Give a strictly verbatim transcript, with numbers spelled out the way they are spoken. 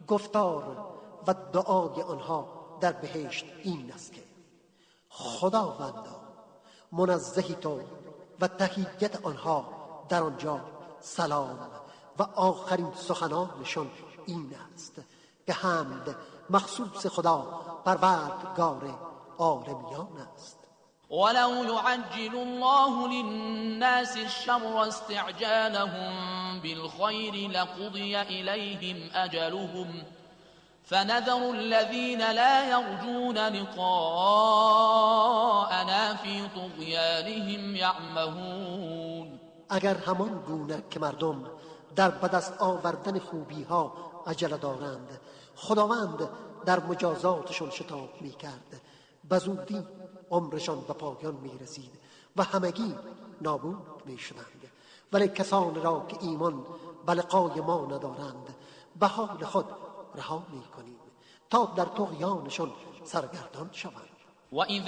گفتار و دعای آنها در بهشت این است که خداوندا منزهی تو و تحیت آنها در آنجا سلام و آخرین سخنانشان این است که حمد مخصوص خدا پروردگار عالمیان است. ولو يعجل الله للناس الشر استعجالهم بالخير لقضي إليهم أجلهم فنذر الذين لا يرجون لقاءنا في طغيانهم يعمهون. اگر همان گونه که مردم در بدست آوردن خوبی ها عجله دارند خداوند در مجازاتشان شتاب می کرد بزودی عمرشان به پایان می رسید و همگی نابود می شدند. ولی کسان را که ایمان به لقای ما ندارند به حال خود رها می کنیم تا در طغیانشان سرگردان شوند. وَإِذَا